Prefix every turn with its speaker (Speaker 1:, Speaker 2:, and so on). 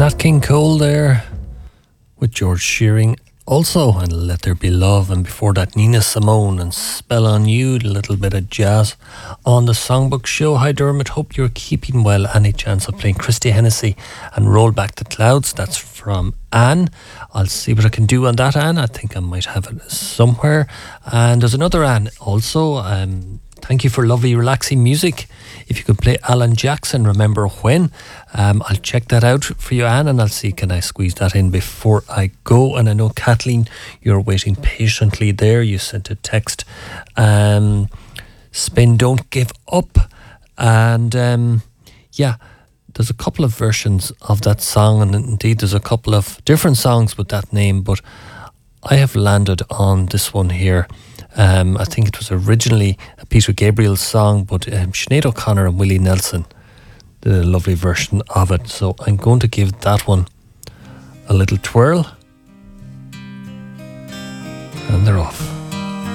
Speaker 1: Nat King Cole there with George Shearing also, and Let There Be Love, and before that Nina Simone and Spell on You, a little bit of jazz on the Songbook Show. Hi Dermot, hope you're keeping well. Any chance of playing Christy Hennessy and Roll Back the Clouds? That's from Anne. I'll see what I can do on that, Anne. I think I might have it somewhere. And there's another Anne also. Thank you for lovely relaxing music. If you could play Alan Jackson, Remember When, I'll check that out for you, Anne, and I'll see can I squeeze that in before I go. And I know Kathleen, you're waiting patiently there. You sent a text, Spin Don't Give Up, and yeah, there's a couple of versions of that song, and indeed there's a couple of different songs with that name, but I have landed on this one here. I think it was originally a Peter Gabriel song, but Sinead O'Connor and Willie Nelson did a lovely version of it. So I'm going to give that one a little twirl. And they're off.